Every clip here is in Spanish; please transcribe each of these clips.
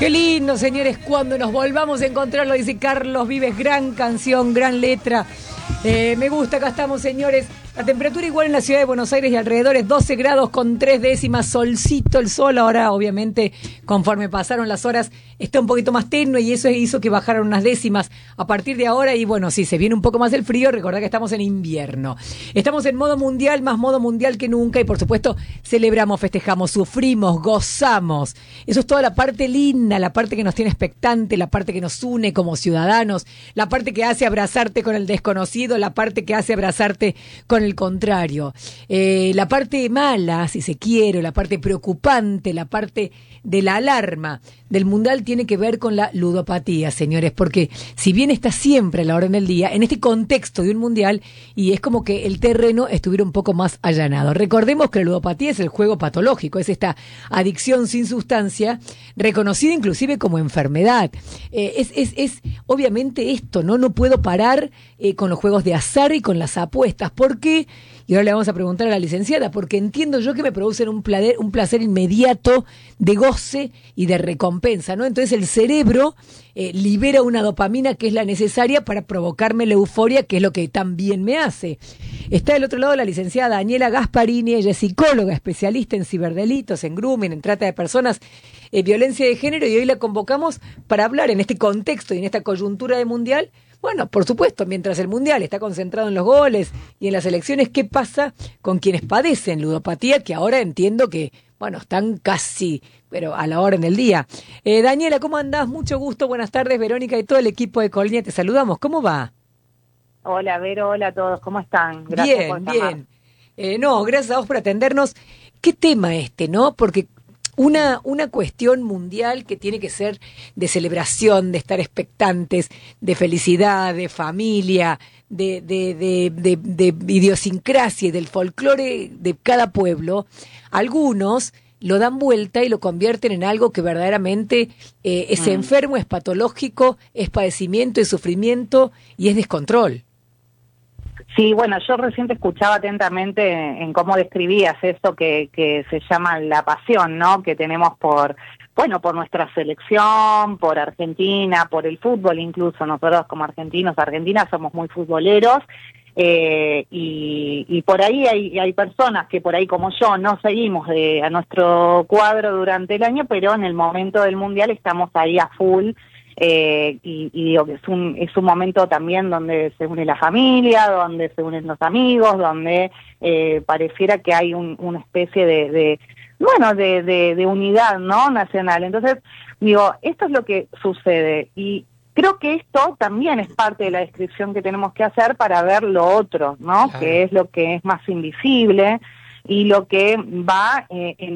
Qué lindo, señores, cuando nos volvamos a encontrar, lo dice Carlos Vives, gran canción, gran letra. Me gusta, acá estamos, señores. La temperatura igual en la ciudad de Buenos Aires y alrededores, 12 grados con 3 décimas, solcito el sol. Ahora, obviamente, conforme pasaron las horas, está un poquito más tenue y eso hizo que bajaran unas décimas a partir de ahora. Y bueno, sí, se viene un poco más el frío. Recordad que estamos en invierno. Estamos en modo mundial, más modo mundial que nunca. Y por supuesto, celebramos, festejamos, sufrimos, gozamos. Eso es toda la parte linda, la parte que nos tiene expectante, la parte que nos une como ciudadanos, la parte que hace abrazarte con el desconocido, la parte que hace abrazarte con el contrario, la parte mala, si se quiere, la parte preocupante, la parte de la alarma del mundial tiene que ver con la ludopatía, señores, porque si bien está siempre a la orden del día, en este contexto de un mundial, y es como que el terreno estuviera un poco más allanado. Recordemos que la ludopatía es el juego patológico, es esta adicción sin sustancia, reconocida inclusive como enfermedad. Es obviamente esto, ¿no? No puedo parar con los juegos de azar y con las apuestas. ¿Por qué? Y ahora le vamos a preguntar a la licenciada, porque entiendo yo que me producen un placer inmediato de goce y de recompensa, ¿no? Entonces el cerebro libera una dopamina que es la necesaria para provocarme la euforia, que es lo que tan bien me hace. Está del otro lado la licenciada Daniela Gasparini, ella es psicóloga, especialista en ciberdelitos, en grooming, en trata de personas, violencia de género, y hoy la convocamos para hablar en este contexto y en esta coyuntura de mundial. Bueno, por supuesto, mientras el mundial está concentrado en los goles y en las elecciones, ¿qué pasa con quienes padecen ludopatía? Que ahora entiendo que, bueno, están casi, pero a la orden del día. Daniela, ¿cómo andás? Mucho gusto, buenas tardes, Verónica y todo el equipo de Colina, te saludamos. ¿Cómo va? Hola, Vero, hola a todos, ¿cómo están? Gracias por llamar. Bien. No, gracias a vos por atendernos. ¿Qué tema no? Porque una cuestión mundial que tiene que ser de celebración, de estar expectantes, de felicidad, de familia, de idiosincrasia y del folclore de cada pueblo. Algunos lo dan vuelta y lo convierten en algo que verdaderamente es enfermo, es patológico, es padecimiento, es sufrimiento y es descontrol. Sí, bueno, yo recién te escuchaba atentamente en cómo describías eso que se llama la pasión, ¿no? Que tenemos por nuestra selección, por Argentina, por el fútbol incluso. Nosotros como argentinas somos muy futboleros. Y por ahí hay personas que por ahí como yo no seguimos a nuestro cuadro durante el año, pero en el momento del mundial estamos ahí a full. Y digo que es un momento también donde se une la familia, donde se unen los amigos, donde pareciera que hay una especie de unidad, ¿no? Nacional. Entonces, digo, esto es lo que sucede y creo que esto también es parte de la descripción que tenemos que hacer para ver lo otro, ¿no? Claro. Que es lo que es más invisible y lo que va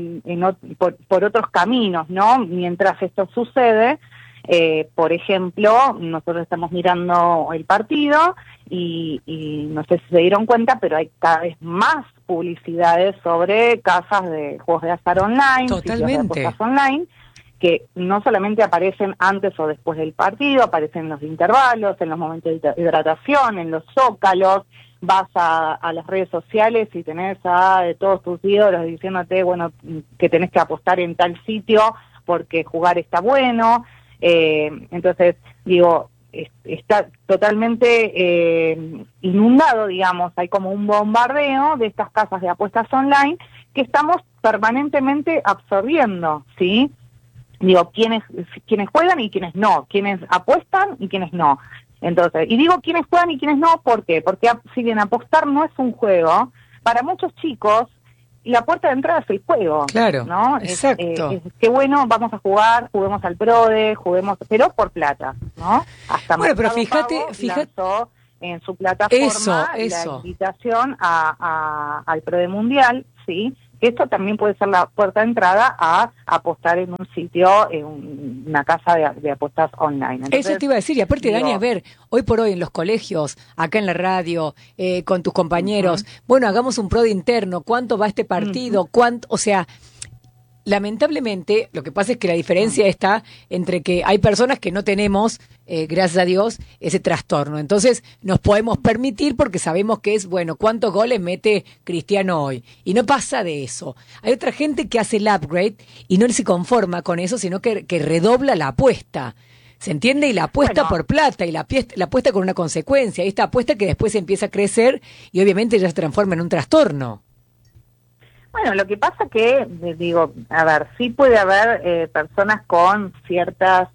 por otros caminos, ¿no? Mientras esto sucede, por ejemplo, nosotros estamos mirando el partido y no sé si se dieron cuenta, pero hay cada vez más publicidades sobre casas de juegos de azar online, totalmente, sitios de apuestas online, que no solamente aparecen antes o después del partido, aparecen en los intervalos, en los momentos de hidratación, en los zócalos. Vas a las redes sociales y tenés a todos tus ídolos diciéndote, bueno, que tenés que apostar en tal sitio porque jugar está bueno. Entonces, digo, está totalmente inundado, digamos, hay como un bombardeo de estas casas de apuestas online que estamos permanentemente absorbiendo, ¿sí? Digo, quienes juegan y quienes no, quienes apuestan y quienes no. Entonces, y digo quienes juegan y quienes no, ¿por qué? Porque si bien apostar no es un juego, para muchos chicos la puerta de entrada es el juego, claro, ¿no? Exacto. Qué bueno, vamos a jugar, juguemos al PRODE, juguemos, pero por plata, ¿no? Hasta bueno, pero fíjate lanzó en su plataforma eso. La invitación al PRODE Mundial, ¿sí? Esto también puede ser la puerta de entrada a apostar en un sitio, en una casa de apuestas online. Entonces, eso te iba a decir, y aparte, Dani, a ver, hoy por hoy en los colegios, acá en la radio, con tus compañeros, bueno, hagamos un PRODE interno, ¿cuánto va este partido? ¿Cuánto? O sea, lamentablemente, lo que pasa es que la diferencia está entre que hay personas que no tenemos, gracias a Dios, ese trastorno. Entonces nos podemos permitir porque sabemos que es, bueno, ¿cuántos goles mete Cristiano hoy? Y no pasa de eso. Hay otra gente que hace el upgrade y no se conforma con eso, sino que redobla la apuesta. ¿Se entiende? Y la apuesta por plata, y la apuesta con una consecuencia. Y esta apuesta que después empieza a crecer y obviamente ya se transforma en un trastorno. Bueno, lo que pasa que, digo, a ver, sí puede haber personas con ciertas,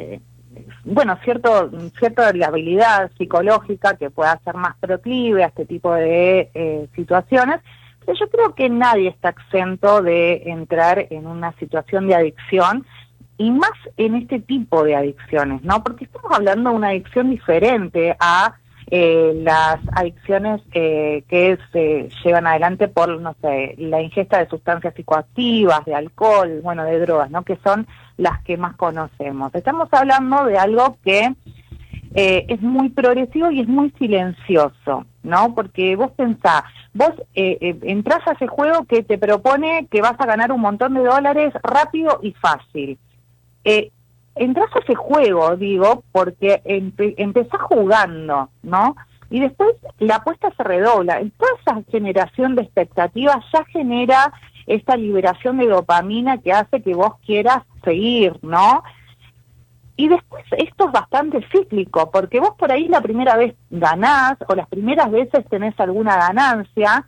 cierta habilidad psicológica que pueda ser más proclive a este tipo de situaciones, pero yo creo que nadie está exento de entrar en una situación de adicción, y más en este tipo de adicciones, ¿no? Porque estamos hablando de una adicción diferente a las adicciones que se llevan adelante por, no sé, la ingesta de sustancias psicoactivas, de alcohol, bueno, de drogas, ¿no? Que son las que más conocemos. Estamos hablando de algo que es muy progresivo y es muy silencioso, ¿no? Porque vos pensás, vos entrás a ese juego que te propone que vas a ganar un montón de dólares rápido y fácil. Entras a ese juego, digo, porque empezás jugando, ¿no? Y después la apuesta se redobla. Toda esa generación de expectativas ya genera esta liberación de dopamina que hace que vos quieras seguir, ¿no? Y después esto es bastante cíclico, porque vos por ahí la primera vez ganás, o las primeras veces tenés alguna ganancia,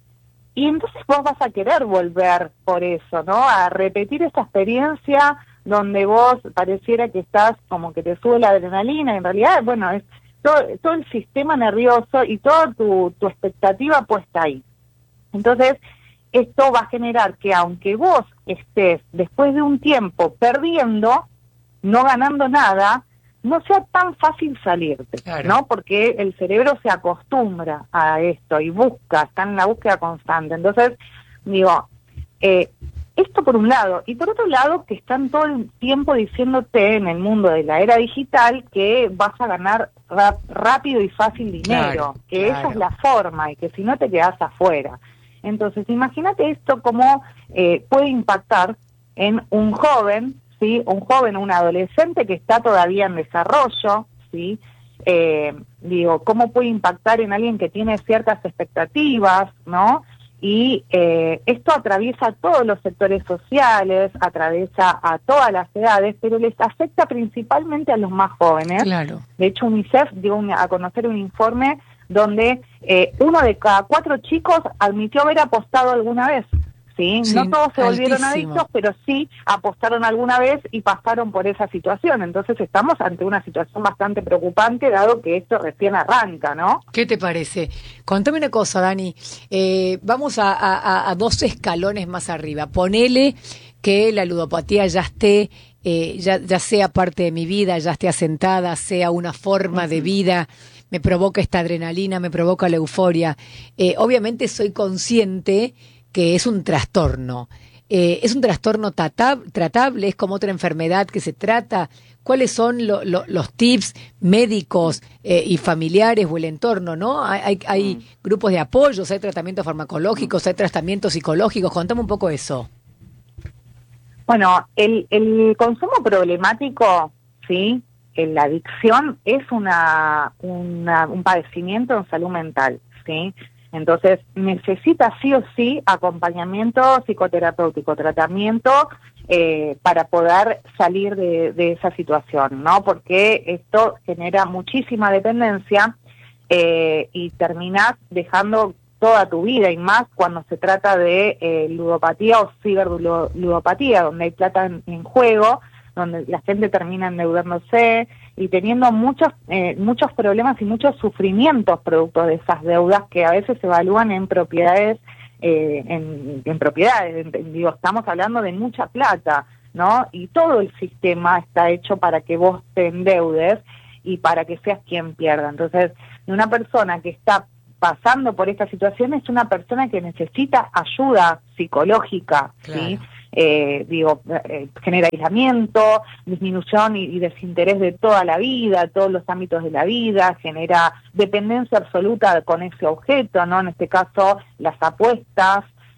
y entonces vos vas a querer volver por eso, ¿no? A repetir esa experiencia donde vos pareciera que estás como que te sube la adrenalina, y en realidad, bueno, es todo el sistema nervioso y toda tu expectativa puesta ahí. Entonces, esto va a generar que aunque vos estés después de un tiempo perdiendo, no ganando nada, no sea tan fácil salirte, claro, ¿no? Porque el cerebro se acostumbra a esto y está en la búsqueda constante. Entonces, digo, esto por un lado, y por otro lado que están todo el tiempo diciéndote en el mundo de la era digital que vas a ganar rápido y fácil dinero, que esa es la forma y que si no te quedás afuera. Entonces imagínate esto cómo puede impactar en un joven, ¿sí? Un joven, un adolescente que está todavía en desarrollo, ¿sí? Digo, cómo puede impactar en alguien que tiene ciertas expectativas, ¿no? Y esto atraviesa todos los sectores sociales, atraviesa a todas las edades, pero les afecta principalmente a los más jóvenes. Claro. De hecho, UNICEF dio a conocer un informe donde 1 de cada 4 chicos admitió haber apostado alguna vez. ¿Sí? No todos se volvieron adictos, pero sí apostaron alguna vez y pasaron por esa situación. Entonces estamos ante una situación bastante preocupante, dado que esto recién arranca, ¿no? ¿Qué te parece? Contame una cosa, Dani. Vamos a 2 escalones más arriba. Ponele que la ludopatía ya esté, ya sea parte de mi vida, ya esté asentada, sea una forma de vida, me provoca esta adrenalina, me provoca la euforia. Obviamente soy consciente que es un trastorno. ¿Es un trastorno tratable? ¿Es como otra enfermedad que se trata? ¿Cuáles son los tips médicos y familiares o el entorno, no? Hay grupos de apoyo, hay tratamientos farmacológicos, hay tratamientos psicológicos. Contame un poco eso. Bueno, el consumo problemático, ¿sí? La adicción es un padecimiento en salud mental, ¿sí? Entonces, necesita sí o sí acompañamiento psicoterapéutico, tratamiento para poder salir de esa situación, ¿no? Porque esto genera muchísima dependencia y terminás dejando toda tu vida, y más cuando se trata de ludopatía o ciberludopatía, donde hay plata en juego, donde la gente termina endeudándose y teniendo muchos problemas y muchos sufrimientos producto de esas deudas que a veces se evalúan en propiedades, digo, estamos hablando de mucha plata, ¿no? Y todo el sistema está hecho para que vos te endeudes y para que seas quien pierda. Entonces, una persona que está pasando por esta situación es una persona que necesita ayuda psicológica, claro, ¿sí? Genera aislamiento, disminución y desinterés de toda la vida, todos los ámbitos de la vida, genera dependencia absoluta con ese objeto, ¿no? En este caso, las apuestas,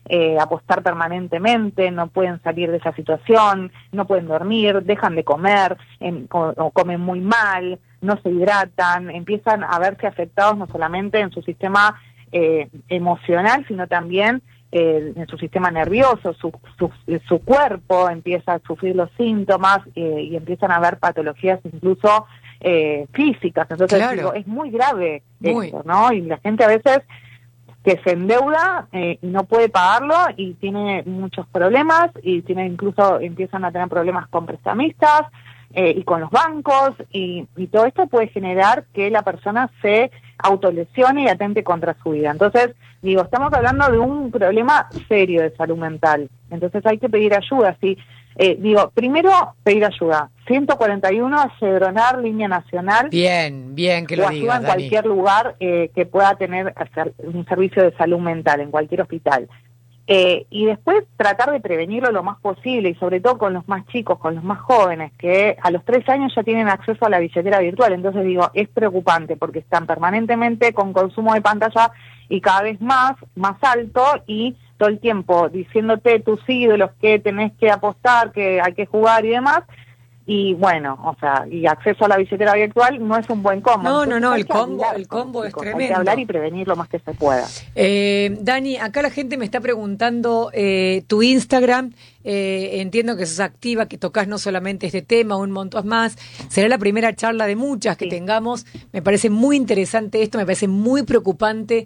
apostar permanentemente, no pueden salir de esa situación, no pueden dormir, dejan de comer, o comen muy mal, no se hidratan, empiezan a verse afectados no solamente en su sistema emocional, sino también en su sistema nervioso, su cuerpo empieza a sufrir los síntomas y empiezan a haber patologías incluso físicas. Entonces, claro, digo, es muy grave esto, ¿no? Y la gente a veces que se endeuda y no puede pagarlo y tiene muchos problemas y incluso empiezan a tener problemas con prestamistas y con los bancos y todo esto puede generar que la persona se autolesione y atente contra su vida. Entonces, digo, estamos hablando de un problema serio de salud mental. Entonces hay que pedir ayuda, ¿sí? Primero pedir ayuda. 141 Cedronar, línea nacional. Bien que lo digas, ayuda en cualquier lugar que pueda tener un servicio de salud mental, en cualquier hospital. Y después tratar de prevenirlo lo más posible, y sobre todo con los más chicos, con los más jóvenes, que a los 3 años ya tienen acceso a la billetera virtual. Entonces digo, es preocupante porque están permanentemente con consumo de pantalla y cada vez más alto, y todo el tiempo diciéndote tus ídolos que tenés que apostar, que hay que jugar y demás. Y bueno, o sea, y acceso a la billetera virtual no es un buen combo. No, el combo es tremendo. Hay que hablar y prevenir lo más que se pueda. Dani, acá la gente me está preguntando tu Instagram. Entiendo que sos activa, que tocas no solamente este tema, un montón más. Será la primera charla de muchas que tengamos. Me parece muy interesante esto, me parece muy preocupante.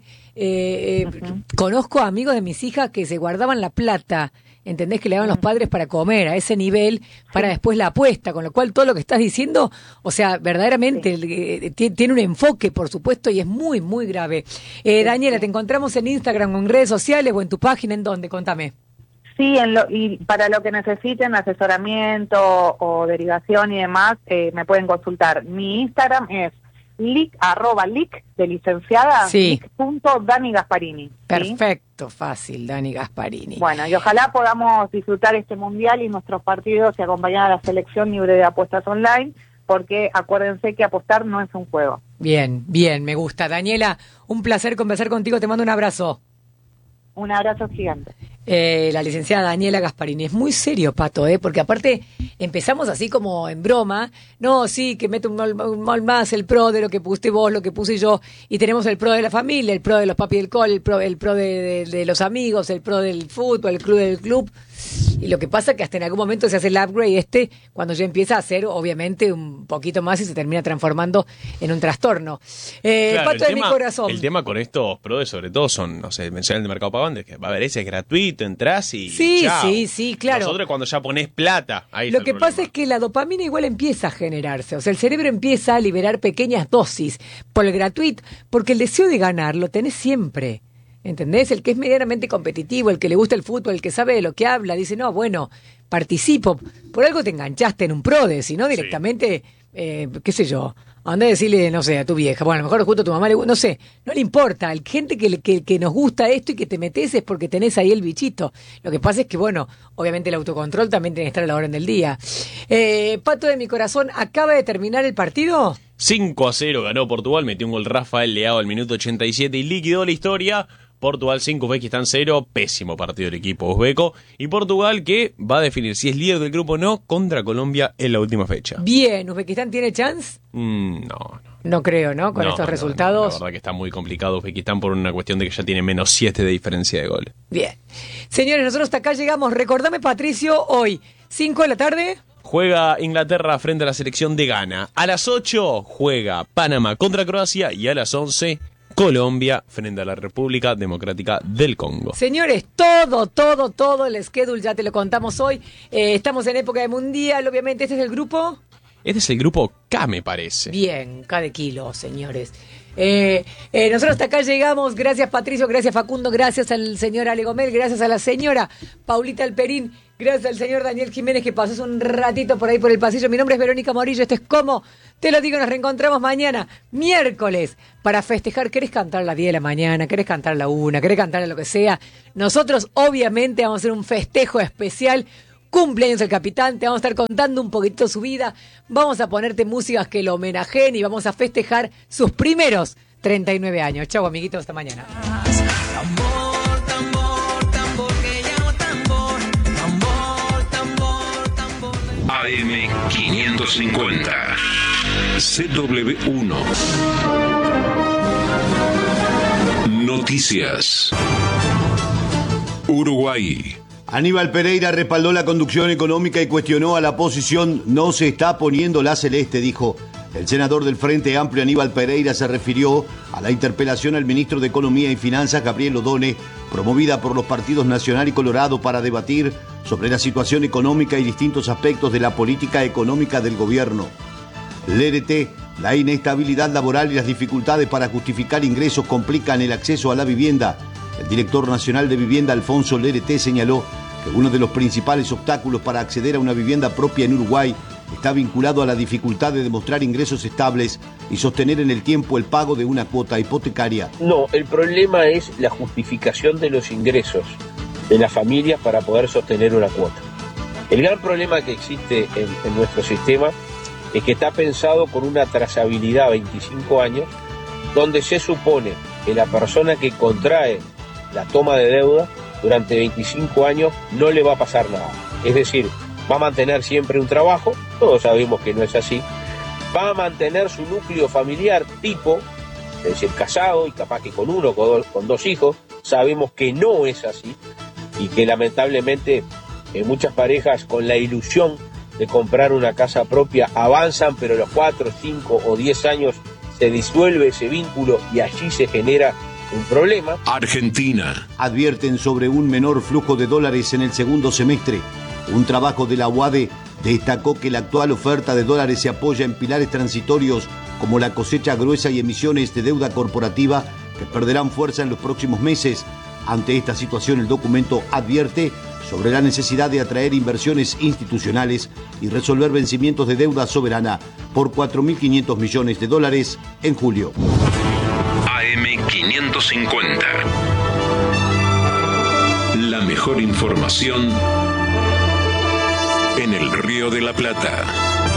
Conozco amigos de mis hijas que se guardaban la plata, ¿entendés? Que le daban los padres para comer a ese nivel, para después la apuesta, con lo cual todo lo que estás diciendo, o sea, verdaderamente tiene un enfoque, por supuesto, y es muy, muy grave. Daniela, ¿te encontramos en Instagram o en redes sociales o en tu página? ¿En dónde? Contame. Sí, y para lo que necesiten, asesoramiento o derivación y demás, me pueden consultar. Mi Instagram es @lic de licenciada, sí. @Dani Gasparini. Perfecto, fácil, Dani Gasparini. Bueno, y ojalá podamos disfrutar este mundial y nuestros partidos y acompañar a la selección libre de apuestas online, porque acuérdense que apostar no es un juego. Bien, me gusta. Daniela, un placer conversar contigo, te mando un abrazo. Un abrazo gigante. La licenciada Daniela Gasparini. Es muy serio, Pato, porque aparte empezamos así como en broma. No, sí, que mete un mol más, el pro de lo que pusiste vos, lo que puse yo, y tenemos el pro de la familia, el pro de los papi del col, el pro de los amigos, el pro del fútbol, el club del club. Y lo que pasa es que hasta en algún momento se hace el upgrade cuando ya empieza a ser obviamente un poquito más y se termina transformando en un trastorno. Claro, Pato de mi corazón. El tema con estos pros sobre todo son, no sé, mencionan el de Mercado Pago, que va a ver, ese es gratuito, entras y chao. Sí, claro. Nosotros cuando ya pones plata, ahí lo está que el problema. pasa es que la dopamina igual empieza a generarse, o sea, el cerebro empieza a liberar pequeñas dosis por el gratuito, porque el deseo de ganar lo tenés siempre. ¿Entendés? El que es medianamente competitivo, el que le gusta el fútbol, el que sabe de lo que habla, dice, no, bueno, participo. Por algo te enganchaste en un PRODE, si no directamente, qué sé yo, andá a decirle, no sé, a tu vieja, bueno, a lo mejor justo a tu mamá, no sé, no le importa. Hay gente que nos gusta esto y que te metes es porque tenés ahí el bichito. Lo que pasa es que, bueno, obviamente el autocontrol también tiene que estar a la orden del día. Pato de mi corazón, ¿acaba de terminar el partido? 5-0 ganó Portugal, metió un gol Rafael Leao al minuto 87 y liquidó la historia. Portugal 5, Uzbekistán 0, pésimo partido del equipo uzbeco. Y Portugal que va a definir si es líder del grupo o no contra Colombia en la última fecha. Bien, ¿Uzbekistán tiene chance? No. No creo, ¿no? Con estos resultados. La verdad que está muy complicado Uzbekistán por una cuestión de que ya tiene -7 de diferencia de gol. Bien. Señores, nosotros hasta acá llegamos. Recordame, Patricio, hoy, 5 de la tarde. Juega Inglaterra frente a la selección de Ghana. A las 8 juega Panamá contra Croacia y a las 11 Colombia frente a la República Democrática del Congo. Señores, todo el schedule ya te lo contamos hoy. Estamos en época de mundial, obviamente. ¿Este es el grupo? Este es el grupo K, me parece. Bien, K de kilo, señores. Nosotros hasta acá llegamos. Gracias, Patricio, gracias, Facundo, gracias al señor Ale Gomel, gracias a la señora Paulita Alperín, gracias al señor Daniel Jiménez que pasó un ratito por ahí por el pasillo. Mi nombre es Verónica Morillo, esto es Como Te Lo Digo. Nos reencontramos mañana, miércoles, para festejar. ¿Querés cantar a las 10 de la mañana? ¿Querés cantar a la 1? ¿Querés cantar a lo que sea? Nosotros obviamente vamos a hacer un festejo especial. Cumpleaños el capitán, te vamos a estar contando un poquito su vida, vamos a ponerte músicas que lo homenajeen y vamos a festejar sus primeros 39 años. Chau, amiguitos, hasta mañana. Tambor, tambor, tambor. AM550. CW1. Noticias. Uruguay. Aníbal Pereira respaldó la conducción económica y cuestionó a la oposición. No se está poniendo la celeste, dijo. El senador del Frente Amplio, Aníbal Pereira, se refirió a la interpelación al ministro de Economía y Finanzas, Gabriel Odone, promovida por los partidos Nacional y Colorado para debatir sobre la situación económica y distintos aspectos de la política económica del gobierno. Lerete, la inestabilidad laboral y las dificultades para justificar ingresos complican el acceso a la vivienda. El director nacional de vivienda, Alfonso Lerete, señaló que uno de los principales obstáculos para acceder a una vivienda propia en Uruguay está vinculado a la dificultad de demostrar ingresos estables y sostener en el tiempo el pago de una cuota hipotecaria. No, el problema es la justificación de los ingresos de las familias para poder sostener una cuota. El gran problema que existe en nuestro sistema es que está pensado con una trazabilidad a 25 años, donde se supone que la persona que contrae la toma de deuda durante 25 años no le va a pasar nada. Es decir, va a mantener siempre un trabajo, todos sabemos que no es así, va a mantener su núcleo familiar tipo, es decir, casado y capaz que con uno, con dos hijos, sabemos que no es así y que lamentablemente muchas parejas con la ilusión de comprar una casa propia avanzan, pero a los 4, 5 o 10 años se disuelve ese vínculo y allí se genera un problema. Argentina. Advierten sobre un menor flujo de dólares en el segundo semestre. Un trabajo de la UADE destacó que la actual oferta de dólares se apoya en pilares transitorios como la cosecha gruesa y emisiones de deuda corporativa que perderán fuerza en los próximos meses. Ante esta situación, el documento advierte sobre la necesidad de atraer inversiones institucionales y resolver vencimientos de deuda soberana por $4.500 millones en julio. AM550. La mejor información en el Río de la Plata.